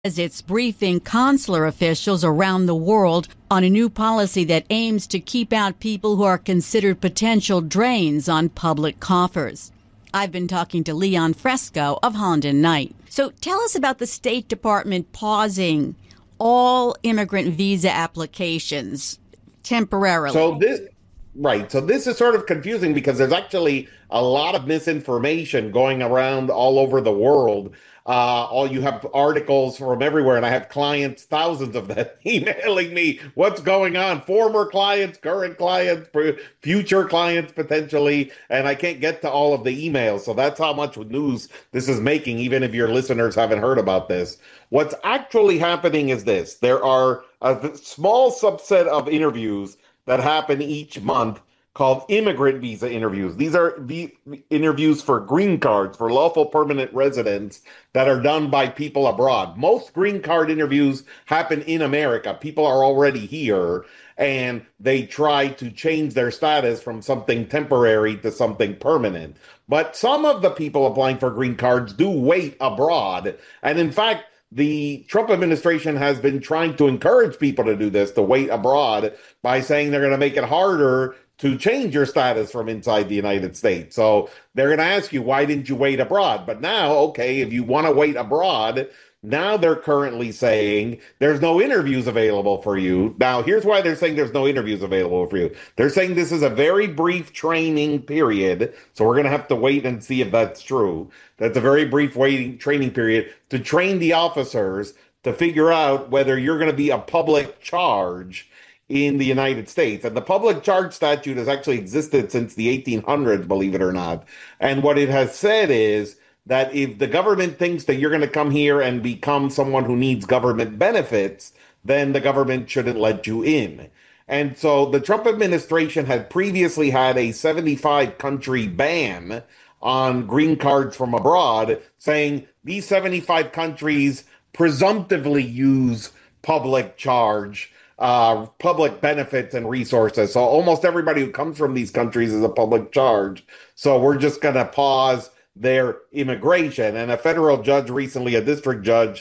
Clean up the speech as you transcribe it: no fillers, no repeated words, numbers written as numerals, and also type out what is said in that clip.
As it's briefing consular officials around the world on a new policy that aims to keep out people who are considered potential drains on public coffers. I've been talking to Leon Fresco of Holland and Knight. So tell us about the State Department pausing all immigrant visa applications temporarily. So this is sort of confusing because there's actually a lot of misinformation going around all over the world. You have articles from everywhere, and I have clients, thousands of them, emailing me what's going on. Former clients, current clients, future clients potentially, and I can't get to all of the emails. So that's how much news this is making, even if your listeners haven't heard about this. What's actually happening is this: there are a small subset of interviews that happen each month called immigrant visa interviews. These are the interviews for green cards, for lawful permanent residents that are done by people abroad. Most green card interviews happen in America. People are already here and they try to change their status from something temporary to something permanent. But some of the people applying for green cards do wait abroad. And in fact, the Trump administration has been trying to encourage people to do this, to wait abroad, by saying they're going to make it harder to change your status from inside the United States. So they're going to ask you, why didn't you wait abroad? But now, okay, if you want to wait abroad, now they're currently saying there's no interviews available for you. Now, here's why they're saying there's no interviews available for you. They're saying this is a very brief training period. So we're going to have to wait and see if that's true. That's a very brief training period to train the officers to figure out whether you're going to be a public charge in the United States. And the public charge statute has actually existed since the 1800s, believe it or not. And what it has said is that if the government thinks that you're going to come here and become someone who needs government benefits, then the government shouldn't let you in. And so the Trump administration had previously had a 75 country ban on green cards from abroad, saying these 75 countries presumptively use public charge, public benefits and resources. So almost everybody who comes from these countries is a public charge. So we're just going to pause their immigration. And a federal judge recently, a district judge,